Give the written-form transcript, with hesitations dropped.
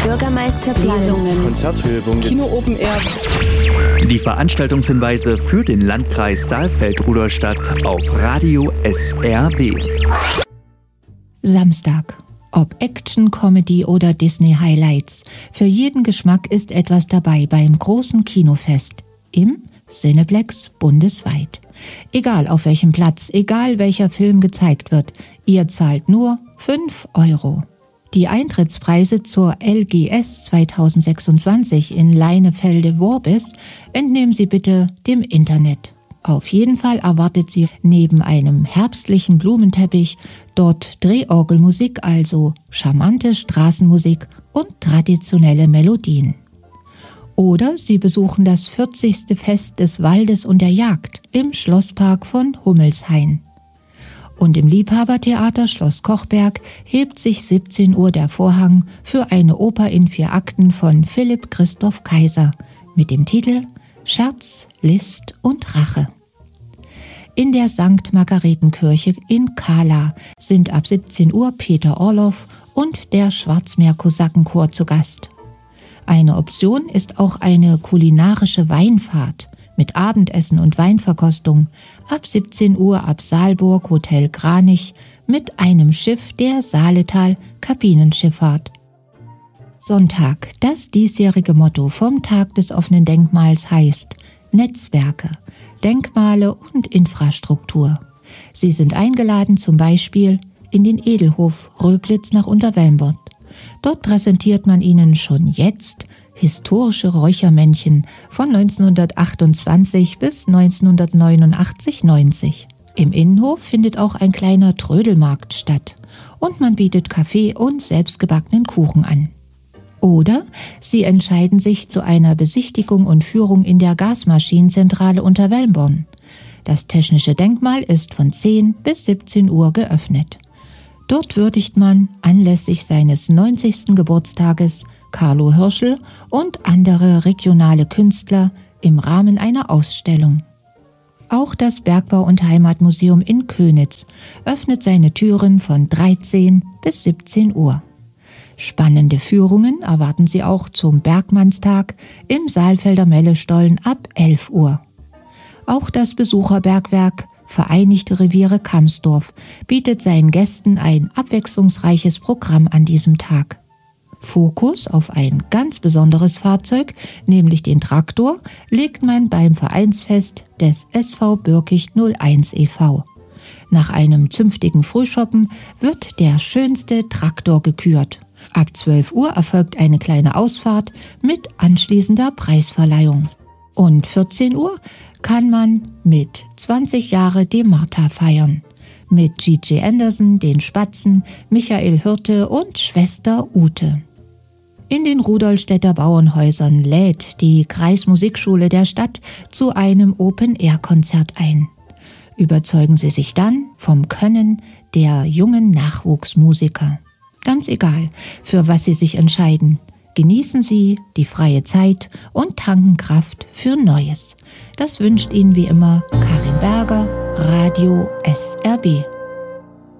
Bürgermeister Lesungen, Konzerthöhepunkte, Kino Open Air. Die Veranstaltungshinweise für den Landkreis Saalfeld-Rudolstadt auf Radio SRB. Samstag. Ob Action, Comedy oder Disney Highlights. Für jeden Geschmack ist etwas dabei beim großen Kinofest im Cineplex bundesweit. Egal auf welchem Platz, egal welcher Film gezeigt wird, ihr zahlt nur 5 €. Die Eintrittspreise zur LGS 2026 in Leinefelde-Worbis entnehmen Sie bitte dem Internet. Auf jeden Fall erwartet Sie neben einem herbstlichen Blumenteppich dort Drehorgelmusik, also charmante Straßenmusik und traditionelle Melodien. Oder Sie besuchen das 40. Fest des Waldes und der Jagd im Schlosspark von Hummelshain. Und im Liebhabertheater Schloss Kochberg hebt sich 17 Uhr der Vorhang für eine Oper in 4 Akten von Philipp Christoph Kaiser mit dem Titel Scherz, List und Rache. In der St. Margaretenkirche in Kahla sind ab 17 Uhr Peter Orloff und der Schwarzmeer-Kosakenchor zu Gast. Eine Option ist auch eine kulinarische Weinfahrt mit Abendessen und Weinverkostung ab 17 Uhr ab Saalburg Hotel Kranich mit einem Schiff der Saaletal Kabinenschifffahrt. Sonntag, das diesjährige Motto vom Tag des offenen Denkmals heißt Netzwerke, Denkmale und Infrastruktur. Sie sind eingeladen zum Beispiel in den Edelhof Röblitz nach Unterwelmbert. Dort präsentiert man Ihnen schon jetzt historische Räuchermännchen von 1928 bis 1989-90. Im Innenhof findet auch ein kleiner Trödelmarkt statt und man bietet Kaffee und selbstgebackenen Kuchen an. Oder Sie entscheiden sich zu einer Besichtigung und Führung in der Gasmaschinenzentrale Unterwelmborn. Das technische Denkmal ist von 10 bis 17 Uhr geöffnet. Dort würdigt man anlässlich seines 90. Geburtstages Carlo Hirschl und andere regionale Künstler im Rahmen einer Ausstellung. Auch das Bergbau- und Heimatmuseum in Könitz öffnet seine Türen von 13 bis 17 Uhr. Spannende Führungen erwarten Sie auch zum Bergmannstag im Saalfelder Mellestollen ab 11 Uhr. Auch das Besucherbergwerk Vereinigte Reviere Kamsdorf bietet seinen Gästen ein abwechslungsreiches Programm an diesem Tag. Fokus auf ein ganz besonderes Fahrzeug, nämlich den Traktor, legt man beim Vereinsfest des SV Birkicht 01 e.V. Nach einem zünftigen Frühschoppen wird der schönste Traktor gekürt. Ab 12 Uhr erfolgt eine kleine Ausfahrt mit anschließender Preisverleihung. Und 14 Uhr kann man mit 20 Jahre die Martha feiern. Mit Gigi Anderson, den Spatzen, Michael Hirte und Schwester Ute. In den Rudolstädter Bauernhäusern lädt die Kreismusikschule der Stadt zu einem Open-Air-Konzert ein. Überzeugen Sie sich dann vom Können der jungen Nachwuchsmusiker. Ganz egal, für was Sie sich entscheiden. Genießen Sie die freie Zeit und tanken Kraft für Neues. Das wünscht Ihnen wie immer Karin Berger, Radio SRB.